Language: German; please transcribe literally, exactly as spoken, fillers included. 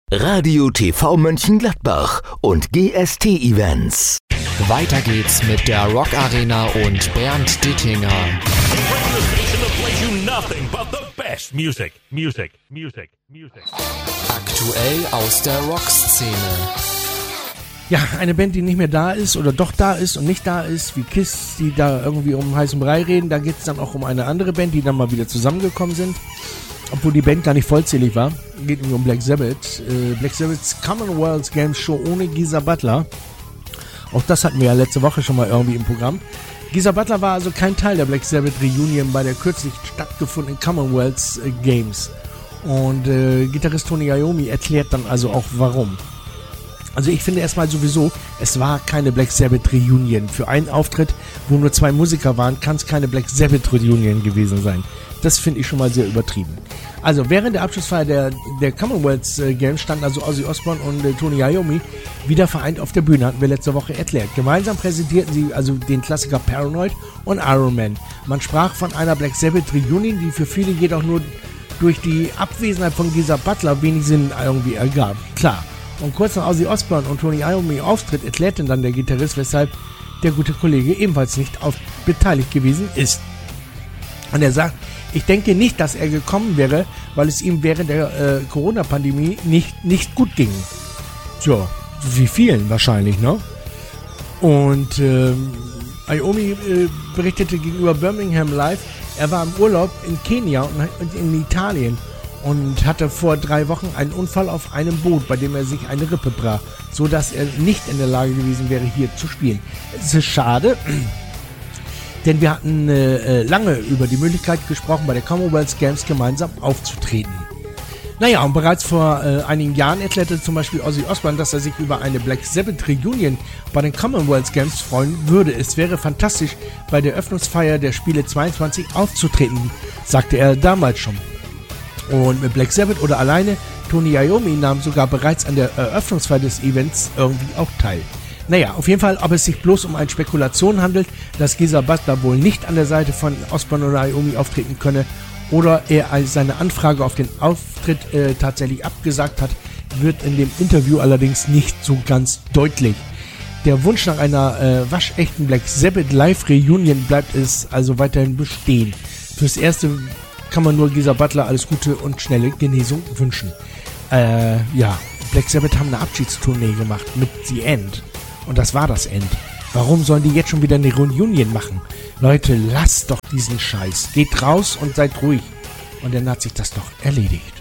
Radio T V Mönchengladbach und G S T Events. Weiter geht's mit der Rock Arena und Bernd Dittinger. Music, music, music, music. Aktuell aus der Rock-Szene. Ja, eine Band, die nicht mehr da ist oder doch da ist und nicht da ist, wie Kiss, die da irgendwie um heißen Brei reden. Da geht es dann auch um eine andere Band, die dann mal wieder zusammengekommen sind. Obwohl die Band gar nicht vollzählig war. Geht um Black Sabbath. Äh, Black Sabbaths Commonwealth Games Show ohne Geezer Butler. Auch das hatten wir ja letzte Woche schon mal irgendwie im Programm. Geezer Butler war also kein Teil der Black Sabbath Reunion bei der kürzlich stattgefundenen Commonwealth äh, Games. Und äh, Gitarrist Tony Iommi erklärt dann also auch warum. Also ich finde erstmal sowieso, es war keine Black Sabbath Reunion. Für einen Auftritt, wo nur zwei Musiker waren, kann es keine Black Sabbath Reunion gewesen sein. Das finde ich schon mal sehr übertrieben. Also während der Abschlussfeier der, der Commonwealth äh, Games standen also Ozzy Osbourne und äh, Tony Iommi wieder vereint auf der Bühne, hatten wir letzte Woche erklärt. Gemeinsam präsentierten sie also den Klassiker Paranoid und Iron Man. Man sprach von einer Black Sabbath Reunion, die für viele jedoch nur durch die Abwesenheit von Geezer Butler wenig Sinn irgendwie ergab. Klar. Und kurz nach Ozzy Osbourne und Tony Iommi Auftritt erklärte dann der Gitarrist, weshalb der gute Kollege ebenfalls nicht auf beteiligt gewesen ist. Und er sagt, ich denke nicht, dass er gekommen wäre, weil es ihm während der äh, Corona-Pandemie nicht, nicht gut ging. Tja, wie vielen wahrscheinlich, ne? Und äh, Iommi äh, berichtete gegenüber Birmingham Live, er war im Urlaub in Kenia und, und in Italien und hatte vor drei Wochen einen Unfall auf einem Boot, bei dem er sich eine Rippe brach, so dass er nicht in der Lage gewesen wäre, hier zu spielen. Es ist schade, denn wir hatten äh, lange über die Möglichkeit gesprochen, bei der Commonwealth Games gemeinsam aufzutreten. Naja, und bereits vor äh, einigen Jahren erklärte zum Beispiel Ozzy Osbourne, dass er sich über eine Black Sabbath Reunion bei den Commonwealth Games freuen würde. Es wäre fantastisch, bei der Eröffnungsfeier der Spiele zweiundzwanzig aufzutreten, sagte er damals schon. Und mit Black Sabbath oder alleine, Tony Iommi nahm sogar bereits an der Eröffnungsfeier des Events irgendwie auch teil. Naja, auf jeden Fall, ob es sich bloß um eine Spekulation handelt, dass Geezer Butler wohl nicht an der Seite von Osbourne oder Iommi auftreten könne oder er seine Anfrage auf den Auftritt äh, tatsächlich abgesagt hat, wird in dem Interview allerdings nicht so ganz deutlich. Der Wunsch nach einer äh, waschechten Black Sabbath Live Reunion bleibt es also weiterhin bestehen. Fürs Erste kann man nur Geezer Butler alles Gute und schnelle Genesung wünschen. Äh, ja, Black Sabbath haben eine Abschiedstournee gemacht mit The End. Und das war das End. Warum sollen die jetzt schon wieder eine Reunion machen? Leute, lasst doch diesen Scheiß. Geht raus und seid ruhig. Und dann hat sich das doch erledigt.